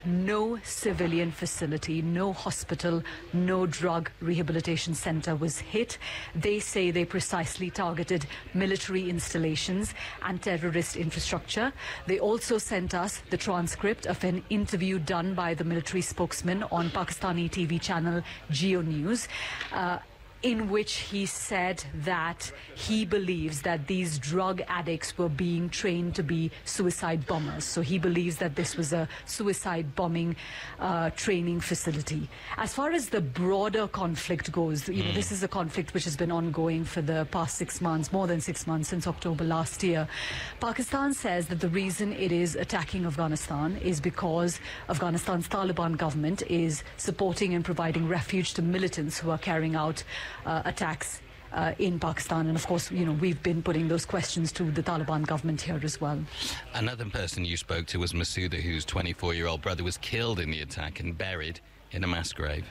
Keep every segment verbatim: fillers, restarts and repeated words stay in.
No civilian facility, no hospital, no drug rehabilitation center was hit. They say they precisely targeted military installations and terrorist infrastructure. They also sent us the transcript of an interview done by the military spokesman on Pakistani T V channel Geo News, uh, in which he said that he believes that these drug addicts were being trained to be suicide bombers. So he believes that this was a suicide bombing uh, training facility. As far as the broader conflict goes, you know, this is a conflict which has been ongoing for the past six months, more than six months, since October last year. Pakistan says that the reason it is attacking Afghanistan is because Afghanistan's Taliban government is supporting and providing refuge to militants who are carrying out Uh, attacks uh, in Pakistan. And of course, you know, we've been putting those questions to the Taliban government here as well. Another person you spoke to was Masouda, whose twenty-four-year-old brother was killed in the attack and buried in a mass grave.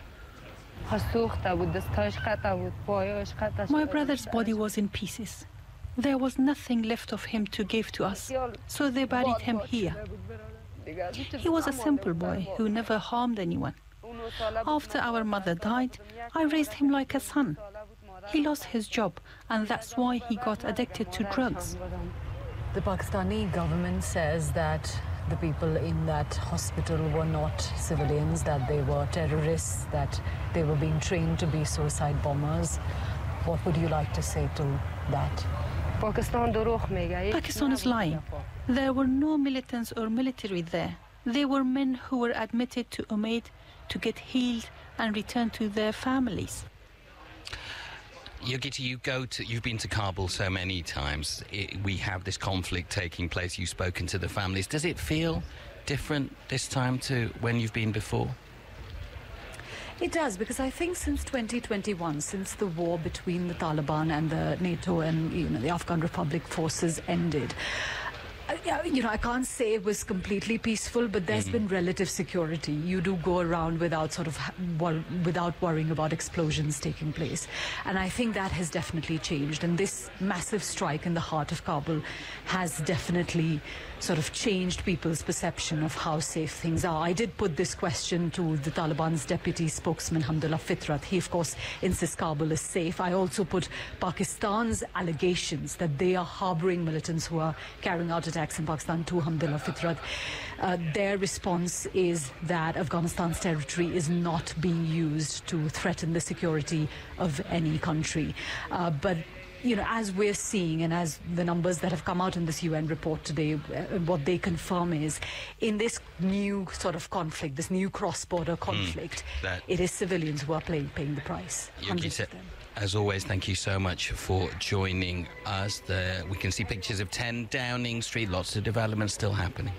My brother's body was in pieces. There was nothing left of him to give to us, so they buried him here. He was a simple boy who never harmed anyone. After our mother died, I raised him like a son. He lost his job, and that's why he got addicted to drugs. The Pakistani government says that the people in that hospital were not civilians, that they were terrorists, that they were being trained to be suicide bombers. What would you like to say to that? Pakistan is lying. There were no militants or military there. They were men who were admitted to Umaid to get healed and return to their families. Yogita, you go to, you've been to Kabul so many times. It, we have this conflict taking place. You've spoken to the families. Does it feel different this time to when you've been before? It does, because I think since twenty twenty-one, since the war between the Taliban and the NATO and, you know, the Afghan Republic forces ended, you know, I can't say it was completely peaceful, but there's mm-hmm. been relative security. You do go around without sort of wor- without worrying about explosions taking place. And I think that has definitely changed. And this massive strike in the heart of Kabul has definitely sort of changed people's perception of how safe things are. I did put this question to the Taliban's deputy spokesman, Hamdullah Fitrat. He, of course, insists Kabul is safe. I also put Pakistan's allegations that they are harboring militants who are carrying out attacks in Pakistan to Hamdullah Fitrat. Uh, their response is that Afghanistan's territory is not being used to threaten the security of any country. Uh, but You know, as we're seeing and as the numbers that have come out in this U N report today, uh, what they confirm is in this new sort of conflict, this new cross-border conflict, mm, that it is civilians who are paying, paying the price. Yogita, as always, thank you so much for joining us. The, we can see pictures of ten Downing Street, lots of developments still happening.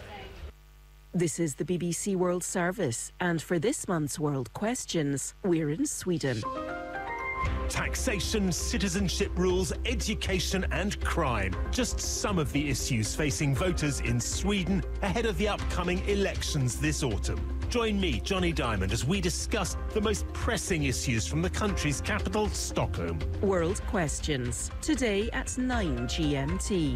This is the B B C World Service, and for this month's World Questions, we're in Sweden. Taxation, citizenship rules, education and crime. Just some of the issues facing voters in Sweden ahead of the upcoming elections this autumn. Join me, Johnny Diamond, as we discuss the most pressing issues from the country's capital, Stockholm. World Questions, today at nine G M T.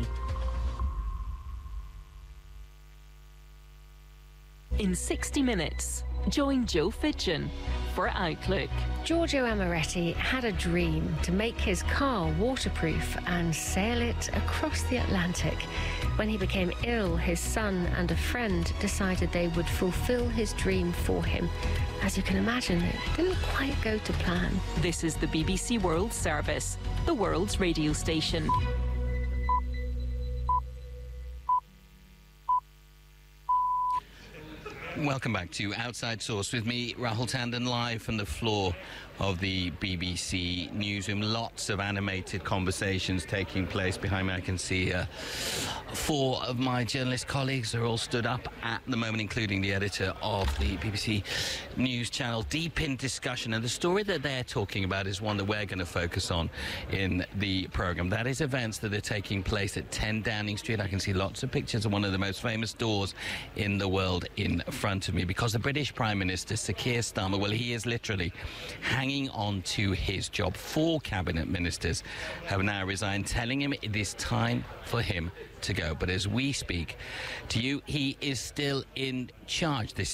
In sixty minutes, join Joe Fidgen for Outlook. Giorgio Amoretti had a dream to make his car waterproof and sail it across the Atlantic. When he became ill, his son and a friend decided they would fulfill his dream for him. As you can imagine, it didn't quite go to plan. This is the B B C World Service, the world's radio station. Welcome back to Outside Source with me, Rahul Tandon, live from the floor of the B B C newsroom. Lots of animated conversations taking place behind me. I can see uh, four of my journalist colleagues are all stood up at the moment, including the editor of the B B C News channel, deep in discussion. And the story that they're talking about is one that we're going to focus on in the programme. That is events that are taking place at ten Downing Street. I can see lots of pictures of one of the most famous doors in the world in front of me, because the British Prime Minister, Sir Keir Starmer, well, he is literally hanging on to his job. Four cabinet ministers have now resigned, telling him it is time for him to go. But as we speak to you, he is still in charge. This